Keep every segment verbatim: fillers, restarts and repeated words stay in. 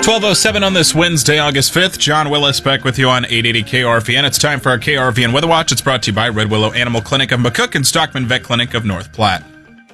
twelve oh seven on this Wednesday, August fifth. John Willis back with you on eight eighty K R V N. It's time for our K R V N Weather Watch. It's brought to you by Red Willow Animal Clinic of McCook and Stockman Vet Clinic of North Platte.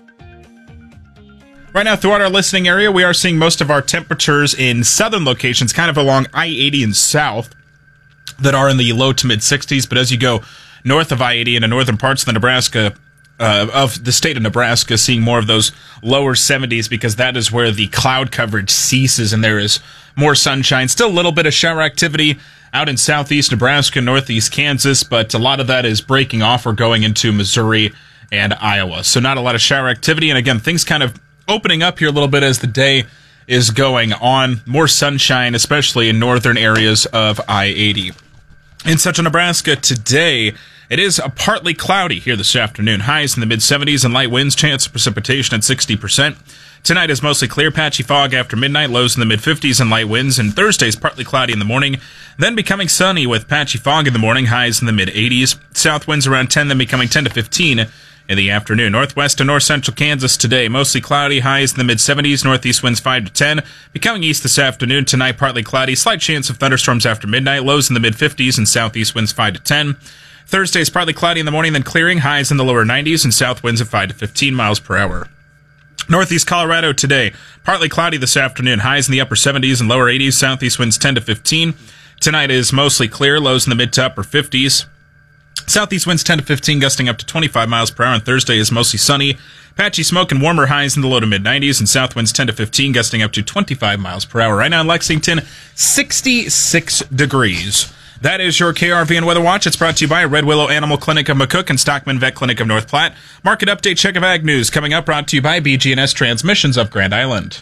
Right now, throughout our listening area, we are seeing most of our temperatures in southern locations, kind of along I eighty and south, that are in the low to mid sixties. But as you go north of I eighty into northern parts of the Nebraska, uh, of the state of Nebraska, seeing more of those lower seventies, because that is where the cloud coverage ceases and there is more sunshine. Still a little bit of shower activity out in southeast Nebraska, northeast Kansas, but a lot of that is breaking off or going into Missouri and Iowa. So not a lot of shower activity. And again, things kind of opening up here a little bit as the day is going on. More sunshine, especially in northern areas of I eighty. In central Nebraska today, it is a partly cloudy here this afternoon. Highs in the mid seventies and light winds, chance of precipitation at sixty percent. Tonight is mostly clear, patchy fog after midnight, lows in the mid fifties and light winds. And Thursday is partly cloudy in the morning, then becoming sunny with patchy fog in the morning, highs in the mid eighties. South winds around ten, then becoming ten to fifteen in the afternoon. Northwest and north central Kansas today, mostly cloudy, highs in the mid seventies, northeast winds five to ten. Becoming east this afternoon, tonight partly cloudy, slight chance of thunderstorms after midnight, lows in the mid fifties and southeast winds five to ten. Thursday is partly cloudy in the morning, then clearing, highs in the lower nineties and south winds at five to fifteen miles per hour. Northeast Colorado today, partly cloudy this afternoon, highs in the upper seventies and lower eighties, southeast winds ten to fifteen. Tonight is mostly clear, lows in the mid to upper fifties. Southeast winds ten to fifteen, gusting up to twenty-five miles per hour, and Thursday is mostly sunny. Patchy smoke and warmer, highs in the low to mid nineties, and south winds ten to fifteen, gusting up to twenty-five miles per hour. Right now in Lexington, sixty-six degrees. That is your K R V N Weather Watch. It's brought to you by Red Willow Animal Clinic of McCook and Stockman Vet Clinic of North Platte. Market update, check of ag news coming up, brought to you by B G and S Transmissions of Grand Island.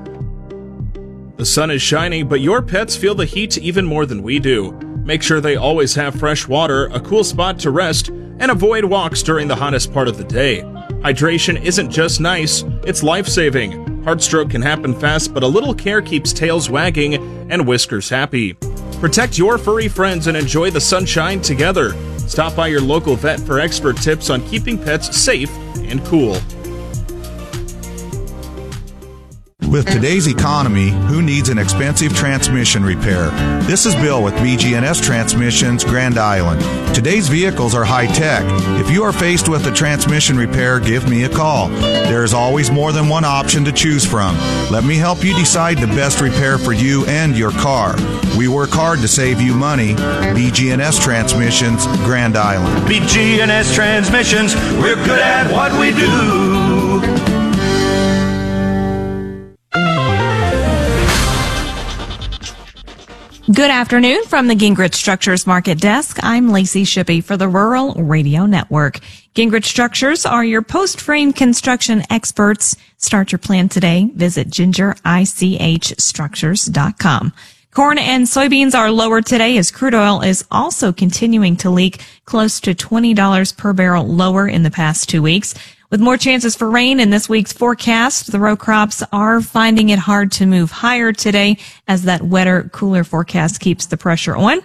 The sun is shining, but your pets feel the heat even more than we do. Make sure they always have fresh water, a cool spot to rest, and avoid walks during the hottest part of the day. Hydration isn't just nice, it's life-saving. Heart stroke can happen fast, but a little care keeps tails wagging and whiskers happy. Protect your furry friends and enjoy the sunshine together. Stop by your local vet for expert tips on keeping pets safe and cool. With today's economy, who needs an expensive transmission repair? This is Bill with B G and S Transmissions, Grand Island. Today's vehicles are high-tech. If you are faced with a transmission repair, give me a call. There is always more than one option to choose from. Let me help you decide the best repair for you and your car. We work hard to save you money. B G and S Transmissions, Grand Island. B G and S Transmissions, we're good at what we do. Good afternoon from the Gingrich Structures Market Desk. I'm Lacey Shippey for the Rural Radio Network. Gingrich Structures are your post-frame construction experts. Start your plan today. Visit ginger ich structures dot com. Corn and soybeans are lower today as crude oil is also continuing to leak, close to twenty dollars per barrel lower in the past two weeks. With more chances for rain in this week's forecast, the row crops are finding it hard to move higher today as that wetter, cooler forecast keeps the pressure on.